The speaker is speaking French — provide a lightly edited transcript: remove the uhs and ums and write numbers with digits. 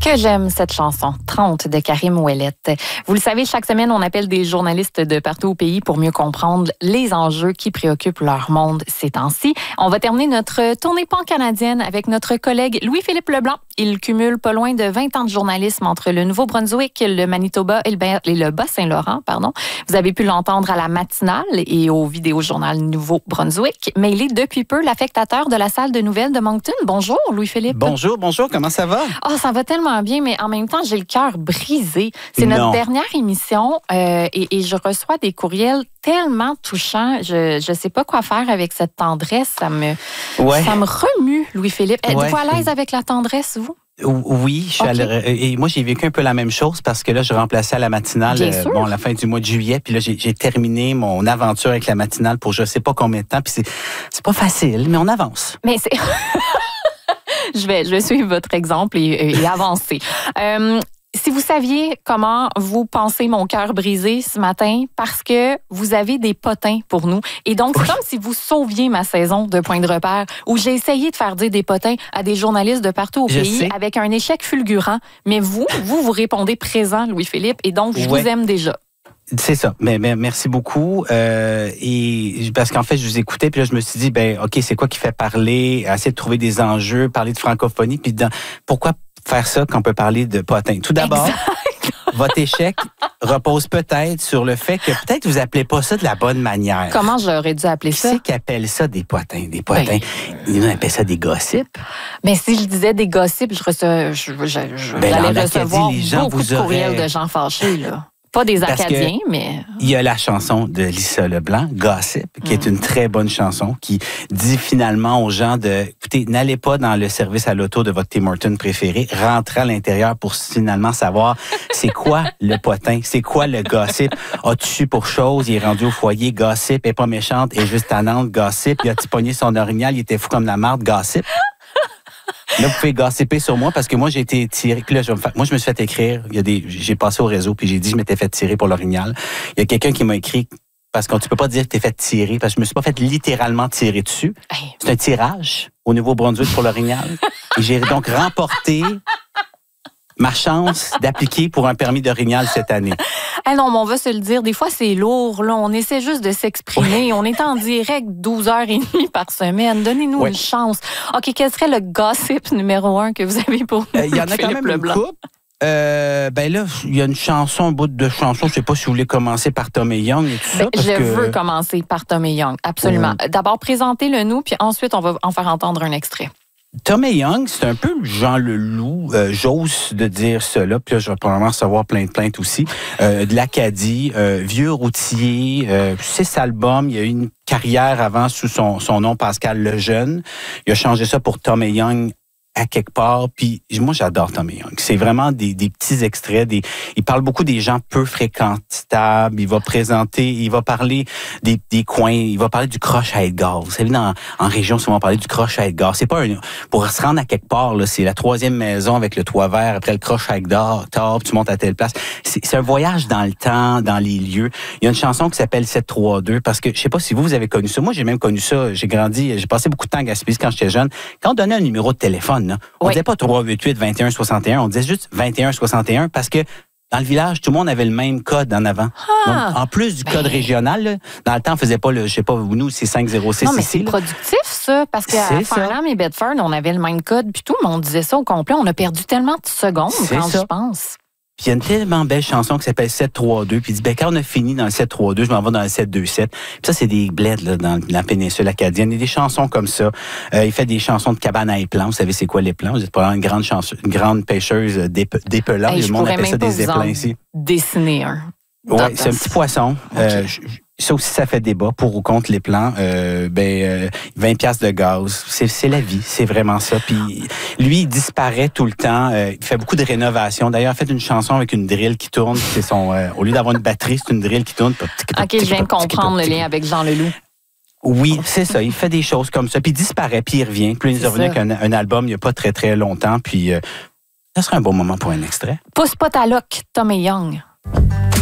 Que j'aime cette chanson, 30 de Karim Ouellette. Vous le savez, chaque semaine, on appelle des journalistes de partout au pays pour mieux comprendre les enjeux qui préoccupent leur monde ces temps-ci. On va terminer notre tournée pan-canadienne avec notre collègue Louis-Philippe Leblanc. Il cumule pas loin de 20 ans de journalisme entre le Nouveau-Brunswick, le Manitoba et le Bas-Saint-Laurent. Vous avez pu l'entendre à la matinale et au vidéojournal Nouveau-Brunswick, mais il est depuis peu l'affectateur de la salle de nouvelles de Moncton. Bonjour, Louis-Philippe. Bonjour, comment ça va? Oh, ça va tellement bien, mais en même temps, j'ai le cœur brisé. C'est notre dernière émission et je reçois des courriels tellement touchants. Je ne sais pas quoi faire avec cette tendresse. Ça me remue, Louis-Philippe. Êtes-vous à l'aise avec la tendresse, vous? Oui, je suis et moi j'ai vécu un peu la même chose parce que là je remplaçais à la matinale la fin du mois de juillet, puis là j'ai terminé mon aventure avec la matinale pour je sais pas combien de temps, puis c'est pas facile, mais on avance. Mais c'est je vais suivre votre exemple et avancer. Si vous saviez comment vous pensez mon cœur brisé ce matin, parce que vous avez des potins pour nous. Et donc, c'est comme si vous sauviez ma saison de Point de repère, où j'ai essayé de faire dire des potins à des journalistes de partout au pays avec un échec fulgurant. Mais vous répondez présent, Louis-Philippe, et donc je vous aime déjà. C'est ça. Mais merci beaucoup. Et parce qu'en fait, je vous écoutais, puis là, je me suis dit, OK, c'est quoi qui fait parler, essayer de trouver des enjeux, parler de francophonie, puis pourquoi faire ça quand on peut parler de potins? Tout d'abord, votre échec repose peut-être sur le fait que peut-être vous appelez pas ça de la bonne manière. Comment j'aurais dû appeler ça? Qui c'est qui appelle ça des potins? Des potins. Ils appellent ça des gossips. Mais si je disais des gossips, j'allais recevoir beaucoup de courriels de gens fâchés, là. Pas des Acadiens, mais... Il y a la chanson de Lisa Leblanc, Gossip, qui est une très bonne chanson, qui dit finalement aux gens écoutez, n'allez pas dans le service à l'auto de votre Tim Hortons préféré, rentrez à l'intérieur pour finalement savoir c'est quoi le potin, c'est quoi le gossip. As-tu su pour chose, il est rendu au foyer, gossip, elle est pas méchante, elle est juste tannante, gossip, il a-tu pogné son orignal, il était fou comme la marde, gossip. Là, vous pouvez gossiper sur moi parce que moi, j'ai été tiré. Puis là, moi, je me suis fait écrire. J'ai passé au réseau puis j'ai dit que je m'étais fait tirer pour l'orignal. Il y a quelqu'un qui m'a écrit parce que tu peux pas dire que t'es fait tirer parce que je me suis pas fait littéralement tirer dessus. C'est un tirage au Nouveau-Brunswick pour l'orignal. Et j'ai donc remporté ma chance d'appliquer pour un permis d'orignal cette année. Ah non, mais on va se le dire, des fois, c'est lourd. Là. On essaie juste de s'exprimer. On est en direct 12h30 par semaine. Donnez-nous une chance. OK, quel serait le gossip numéro 1 que vous avez pour nous? Il y en a quand même une couple. Là, il y a une chanson, un bout de chanson. Je sais pas si vous voulez commencer par Tommy Young et tout ça. Je veux commencer par Tommy Young, absolument. D'abord, présentez-le nous, puis ensuite, on va en faire entendre un extrait. Tommy Young, c'est un peu Jean Leloup, j'ose de dire cela, puis là, je vais probablement recevoir plein de plaintes aussi, de l'Acadie, vieux routier, 6 albums, il a eu une carrière avant sous son nom Pascal Lejeune, il a changé ça pour Tommy Young à quelque part, puis moi j'adore Tommy Young. C'est vraiment des petits extraits, il parle beaucoup des gens peu fréquentables, il va parler des coins, il va parler du croche à Edgar. Vous savez, en région, souvent on parle du croche à Edgar. C'est pas pour se rendre à quelque part, là, c'est la 3e maison avec le toit vert, après le croche à Edgar, tu montes à telle place. C'est un voyage dans le temps, dans les lieux. Il y a une chanson qui s'appelle 732, parce que je sais pas si vous avez connu ça. Moi, j'ai même connu ça. J'ai passé beaucoup de temps à Gaspésie quand j'étais jeune. Quand on donnait un numéro de téléphone, on disait pas 388-2161, on disait juste 2161 parce que dans le village, tout le monde avait le même code en avant. Donc, en plus du code régional, là, dans le temps, on faisait pas je sais pas, nous, c'est 506 non, mais ici. C'est productif, ça, parce qu'à Farnham et Bedford, on avait le même code, puis tout, mais on disait ça au complet. On a perdu tellement de secondes quand je pense. Puis il y a une tellement belle chanson qui s'appelle 732. Puis il dit, quand on a fini dans le 732, je m'en vais dans le 727. Puis ça, c'est des bleds là, dans la péninsule acadienne. Il y a des chansons comme ça. Il fait des chansons de cabane à éplans. Vous savez, c'est quoi l'épelant? Vous êtes pas une grande pêcheuse d'épelants. Le monde appelle ça des éplans ici. Dessiner un. Oui, c'est un petit poisson. Okay. Ça aussi, ça fait débat pour ou contre les plans. 20$ de gaz. C'est la vie, c'est vraiment ça. Puis lui, il disparaît tout le temps. Il fait beaucoup de rénovations. D'ailleurs, il a fait une chanson avec une drill qui tourne. C'est au lieu d'avoir une batterie, c'est une drill qui tourne. OK, je viens de comprendre le lien avec Jean Leloup. Oui, c'est ça. Il fait des choses comme ça. Puis il disparaît, puis il revient. Puis il est revenu avec un album il n'y a pas très, très longtemps. Puis ça serait un bon moment pour un extrait. Pousse pas ta loque, Tommy Young.